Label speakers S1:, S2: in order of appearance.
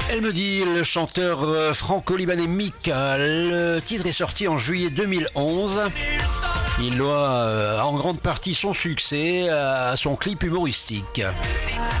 S1: Elle me dit, le chanteur franco-libanais Meek, le titre est sorti en juillet 2011. Il doit en grande partie son succès à son clip humoristique.